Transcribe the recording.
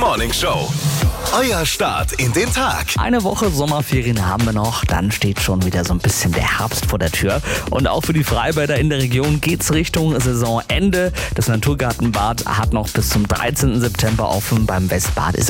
Morning Show. Euer Start in den Tag. Eine Woche Sommerferien haben wir noch, dann steht schon wieder so ein bisschen der Herbst vor der Tür. Und auch für die Freibäder in der Region geht's Richtung Saisonende. Das Naturgartenbad hat noch bis zum 13. September offen. Beim Westbad ist